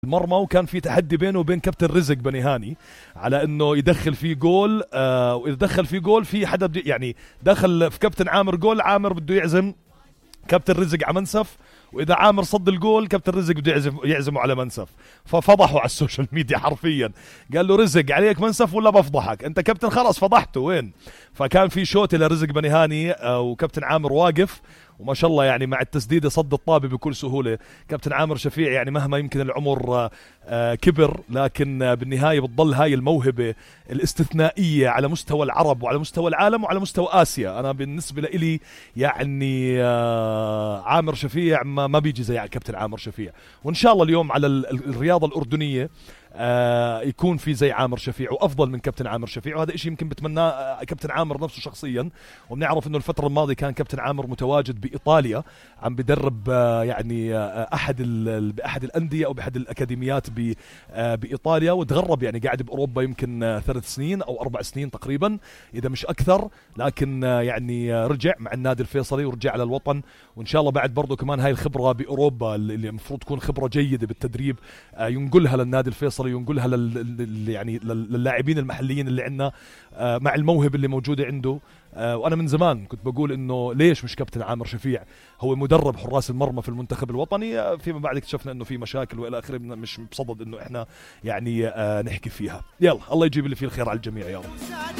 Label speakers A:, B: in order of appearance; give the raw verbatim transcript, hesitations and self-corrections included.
A: المرمى، وكان في تحدي بينه وبين كابتن رزق بني هاني على انه يدخل فيه جول. آه واذا دخل فيه جول في حدا بدي يعني دخل في كابتن عامر جول، عامر بده يعزم كابتن رزق على منسف، واذا عامر صد الجول كابتن رزق بده يعزم يعزمه على منسف. ففضحوا على السوشيال ميديا حرفيا، قال له رزق عليك منسف ولا بفضحك انت كابتن؟ خلاص فضحته وين. فكان في شوت لرزق بني هاني آه وكابتن عامر واقف، وما شاء الله يعني مع التسديده صد الطابه بكل سهوله. كابتن عامر شفيع يعني مهما يمكن العمر آه كبر، لكن آه بالنهايه بتضل هاي الموهبه الاستثنائيه على مستوى العرب وعلى مستوى العالم وعلى مستوى اسيا. انا بالنسبه لي يعني آه عامر شفيع ما, ما بيجي زي كابتن عامر شفيع، وان شاء الله اليوم على الرياضه الاردنيه آه يكون في زي عامر شفيع وافضل من كابتن عامر شفيع، وهذا إشي يمكن بتمناه آه كابتن عامر نفسه شخصيا. وبنعرف انه الفتره الماضيه كان كابتن عامر متواجد بايطاليا، عم بدرب آه يعني آه احد باحد الانديه او باحد الاكاديميات آه بايطاليا، وتغرب يعني قاعد باوروبا يمكن آه ثلاث سنين او اربع سنين تقريبا اذا مش اكثر. لكن آه يعني آه رجع مع النادي الفيصلي ورجع على الوطن، وان شاء الله بعد برضه كمان هاي الخبره باوروبا اللي المفروض تكون خبره جيده بالتدريب آه ينقلها للنادي الفيصلي، ينقلها لل يعني للاعبين المحليين اللي عندنا آه مع الموهبه اللي موجوده عنده. آه وانا من زمان كنت بقول انه ليش مش كابتن عامر شفيع هو مدرب حراس المرمى في المنتخب الوطني. آه فيما بعد اكتشفنا انه في مشاكل والى اخره، مش بصدد انه احنا يعني آه نحكي فيها. يلا الله يجيب اللي فيه الخير على الجميع يا رب.